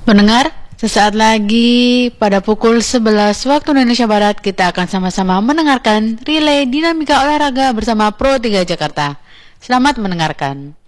Pendengar, sesaat lagi pada pukul 11 waktu Indonesia Barat kita akan sama-sama mendengarkan relay dinamika olahraga bersama Pro 3 Jakarta. Selamat mendengarkan.